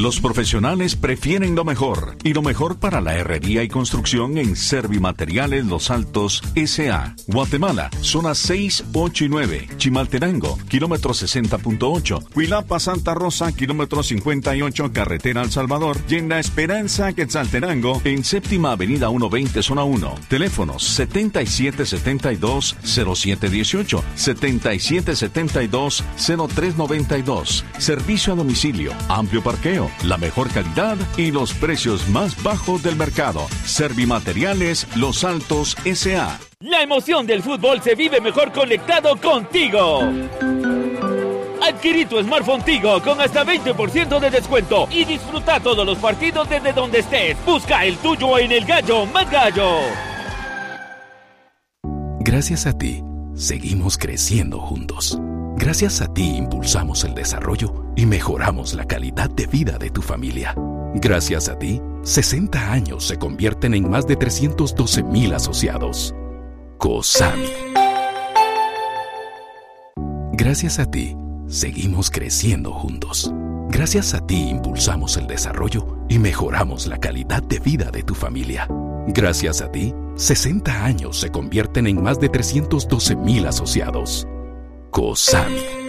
Los profesionales prefieren lo mejor, y lo mejor para la herrería y construcción en Servimateriales Los Altos S.A. Guatemala, zonas 6, 8 y 9. Chimaltenango, kilómetro 60.8. Huilapa, Santa Rosa, kilómetro 58, carretera El Salvador. Y en La Esperanza, Quetzaltenango, en Séptima Avenida 120, zona 1. Teléfonos 7772-0718, 7772-0392. Servicio a domicilio, amplio parqueo, la mejor calidad y los precios más bajos del mercado. Servimateriales Los Altos S.A. La emoción del fútbol se vive mejor conectado contigo. Adquirí tu smartphone Tigo con hasta 20% de descuento y disfruta todos los partidos desde donde estés. Busca el tuyo en El Gallo Más Gallo. Gracias a ti, seguimos creciendo juntos. Gracias a ti impulsamos el desarrollo y mejoramos la calidad de vida de tu familia. Gracias a ti, 60 años se convierten en más de 312,000 asociados. COSAMI. Gracias a ti, seguimos creciendo juntos. Gracias a ti impulsamos el desarrollo y mejoramos la calidad de vida de tu familia. Gracias a ti, 60 años se convierten en más de 312,000 asociados. COSAMI.